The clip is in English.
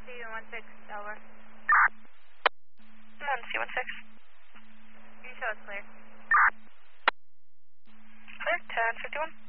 C16, over. 1C16. You show us clear. Clear, 1051.